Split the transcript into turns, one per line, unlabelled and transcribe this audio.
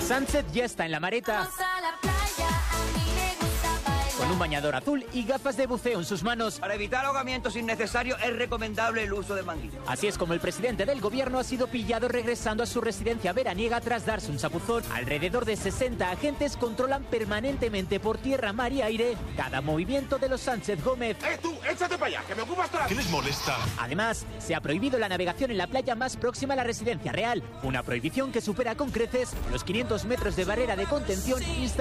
Sánchez ya está en la Mareta. Con un bañador azul y gafas de buceo en sus manos.
Para evitar ahogamientos innecesarios es recomendable el uso de manguito.
Así es como el presidente del gobierno ha sido pillado regresando a su residencia veraniega tras darse un chapuzón. Alrededor de 60 agentes controlan permanentemente por tierra, mar y aire cada movimiento de los Sánchez Gómez.
Tú, échate para allá, que me ocupas toda la...
¿Qué les molesta?
Además, se ha prohibido la navegación en la playa más próxima a la residencia real. Una prohibición que supera con creces los 500 metros de barrera de contención